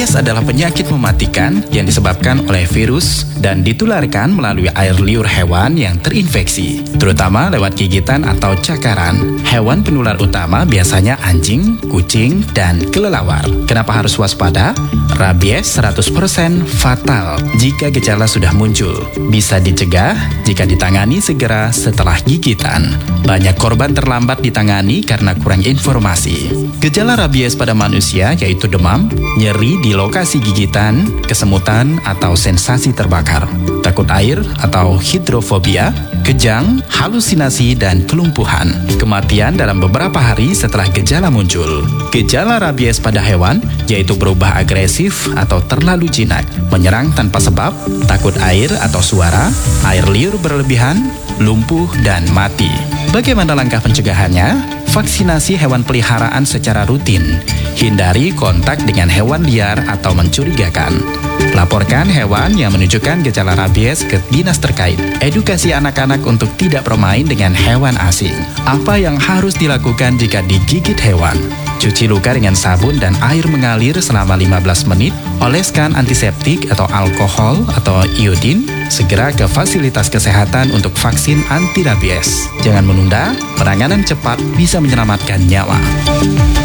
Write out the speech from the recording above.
Rabies adalah penyakit mematikan yang disebabkan oleh virus dan ditularkan melalui air liur hewan yang terinfeksi, terutama lewat gigitan atau cakaran. Hewan penular utama biasanya anjing, kucing, dan kelelawar. Kenapa harus waspada? Rabies 100% fatal jika gejala sudah muncul. Bisa dicegah jika ditangani segera setelah gigitan. Banyak korban terlambat ditangani karena kurang informasi. Gejala rabies pada manusia yaitu demam, nyeri di lokasi gigitan, kesemutan atau sensasi terbakar, takut air atau hidrofobia, kejang, halusinasi, dan kelumpuhan. Kematian dalam beberapa hari setelah gejala muncul. Gejala rabies pada hewan yaitu berubah agresif atau terlalu jinak, menyerang tanpa sebab, takut air atau suara, air liur berlebihan, lumpuh, dan mati. Bagaimana langkah pencegahannya? Vaksinasi hewan peliharaan secara rutin. Hindari kontak dengan hewan liar atau mencurigakan. Laporkan hewan yang menunjukkan gejala rabies ke dinas terkait. Edukasi anak-anak untuk tidak bermain dengan hewan asing. Apa yang harus dilakukan jika digigit hewan? Cuci luka dengan sabun dan air mengalir selama 15 menit. Oleskan antiseptik atau alkohol atau iodin. Segera ke fasilitas kesehatan untuk vaksin anti rabies. Jangan menunda, penanganan cepat bisa menyelamatkan nyawa.